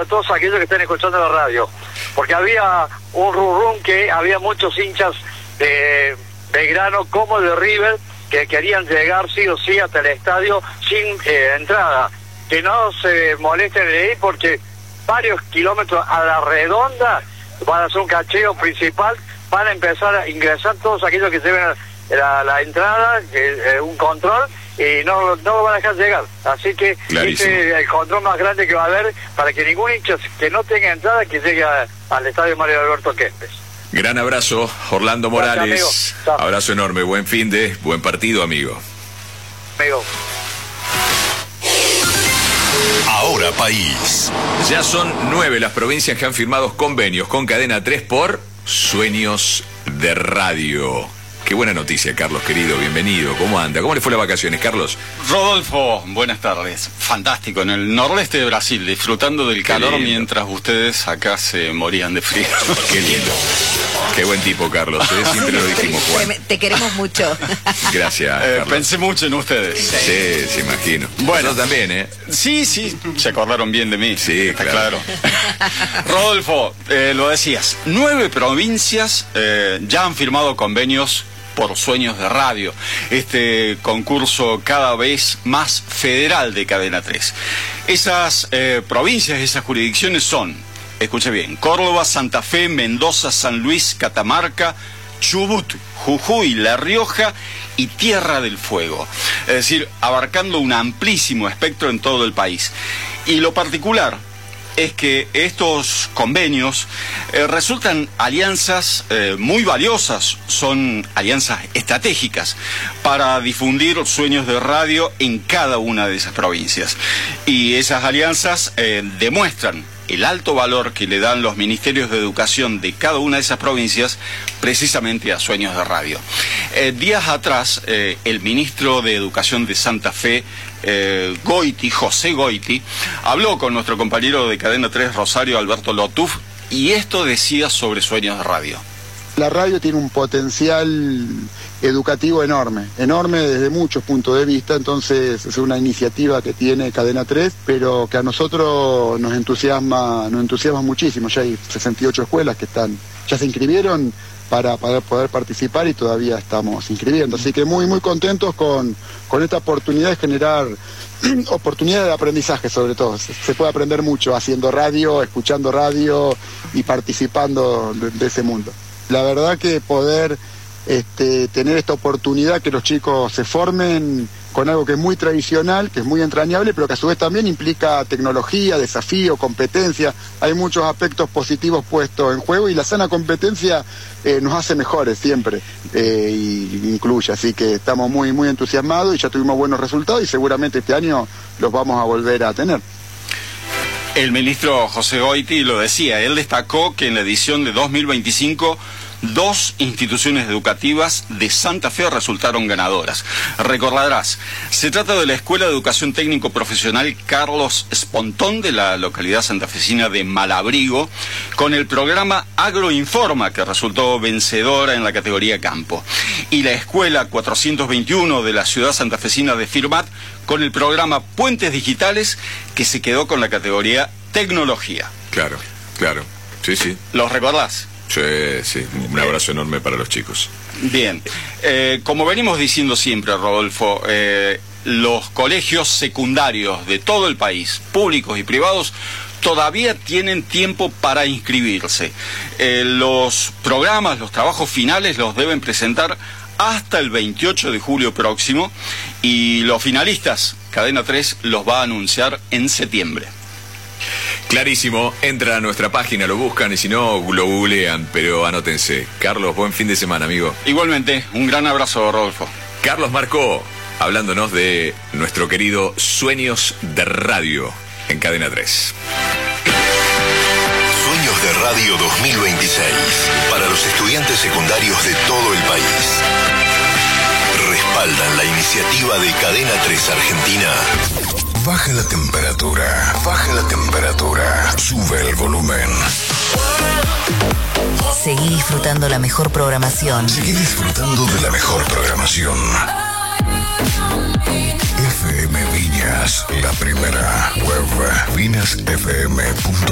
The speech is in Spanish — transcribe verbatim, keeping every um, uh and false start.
para todos aquellos que estén escuchando la radio, porque había un rurrum que había muchos hinchas de Belgrano como de River que querían llegar sí o sí hasta el estadio sin eh, entrada, que no se molesten de ir porque varios kilómetros a la redonda van a hacer un cacheo principal, van a empezar a ingresar todos aquellos que lleven la, la entrada, eh, un control, y no, no lo van a dejar llegar. Así que Clarísimo. Este es el control más grande que va a haber para que ningún hincha que no tenga entrada que llegue a, al estadio Mario Alberto Kempes. Gran abrazo, Orlando Morales. Gracias, amigo. Chao. Abrazo enorme, buen fin de, buen partido, amigo. Amigo. Ahora País. Ya son nueve las provincias que han firmado convenios con Cadena tres por Sueños de Radio. Qué buena noticia, Carlos, querido, bienvenido. ¿Cómo anda? ¿Cómo le fue las vacaciones, Carlos? Rodolfo, buenas tardes. Fantástico, en el nordeste de Brasil, disfrutando del calor lindo. mientras ustedes acá se morían de frío. Qué lindo. Qué buen tipo, Carlos, ¿eh? Siempre lo dijimos, Juan. Te queremos mucho. Gracias, Eh, Carlos. pensé mucho en ustedes. Sí, se imagino. Bueno. Nosotros también, ¿eh? Sí, sí, se acordaron bien de mí. Sí, está claro. claro. Rodolfo, eh, lo decías, nueve provincias eh, ya han firmado convenios por Sueños de Radio, este concurso cada vez más federal de Cadena tres. Esas eh, provincias, esas jurisdicciones son, escuche bien, Córdoba, Santa Fe, Mendoza, San Luis, Catamarca, Chubut, Jujuy, La Rioja y Tierra del Fuego. Es decir, abarcando un amplísimo espectro en todo el país. Y lo particular es que estos convenios eh, resultan alianzas eh, muy valiosas, son alianzas estratégicas para difundir Sueños de Radio en cada una de esas provincias. Y esas alianzas eh, demuestran el alto valor que le dan los ministerios de educación de cada una de esas provincias precisamente a Sueños de Radio. Eh, días atrás, eh, el ministro de Educación de Santa Fe, eh, Goiti, José Goiti, habló con nuestro compañero de Cadena tres, Rosario, Alberto Lotuf, y esto decía sobre Sueños de Radio. La radio tiene un potencial educativo enorme, enorme desde muchos puntos de vista, entonces es una iniciativa que tiene Cadena tres, pero que a nosotros nos entusiasma, nos entusiasma muchísimo. Ya hay sesenta y ocho escuelas que están, ya se inscribieron para, para poder participar y todavía estamos inscribiendo, así que muy muy contentos con, con esta oportunidad de generar oportunidad de aprendizaje, sobre todo. Se, se puede aprender mucho haciendo radio, escuchando radio y participando de, de ese mundo. La verdad que poder este, tener esta oportunidad que los chicos se formen con algo que es muy tradicional, que es muy entrañable, pero que a su vez también implica tecnología, desafío, competencia. Hay muchos aspectos positivos puestos en juego y la sana competencia eh, nos hace mejores siempre, eh, y incluye. Así que estamos muy, muy entusiasmados y ya tuvimos buenos resultados y seguramente este año los vamos a volver a tener. El ministro José Goiti lo decía, él destacó que en la edición de dos mil veinticinco dos instituciones educativas de Santa Fe resultaron ganadoras. Recordarás, se trata de la Escuela de Educación Técnico Profesional Carlos Espontón de la localidad santafesina de Malabrigo, con el programa Agroinforma, que resultó vencedora en la categoría campo, y la Escuela cuatrocientos veintiuno de la ciudad santafesina de Firmat, con el programa Puentes Digitales, que se quedó con la categoría Tecnología. Claro, claro. Sí, sí. ¿Los recordás? Sí, sí. Un abrazo enorme para los chicos. Bien. Eh, como venimos diciendo siempre, Rodolfo, eh, los colegios secundarios de todo el país, públicos y privados, todavía tienen tiempo para inscribirse. Eh, los programas, los trabajos finales los deben presentar hasta el veintiocho de julio próximo y los finalistas, Cadena tres los va a anunciar en septiembre. Clarísimo, entran a nuestra página, lo buscan y si no, lo googlean, pero anótense. Carlos, buen fin de semana, amigo. Igualmente, un gran abrazo, Rodolfo. Carlos Marcó, hablándonos de nuestro querido Sueños de Radio en Cadena tres. Sueños de Radio dos mil veintiséis. Para los estudiantes secundarios de todo el país. Respaldan la iniciativa de Cadena tres Argentina. Baja la temperatura, baja la temperatura, sube el volumen. Seguí disfrutando la mejor programación. Seguí disfrutando de la mejor programación. F M Viñas, la primera web, viñas f m punto com.